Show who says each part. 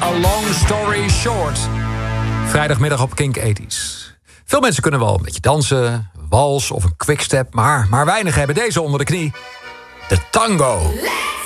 Speaker 1: A Long Story Short. Vrijdagmiddag op Kink 80's. Veel mensen kunnen wel een beetje dansen, wals of een quickstep, maar weinig hebben deze onder de knie. De tango.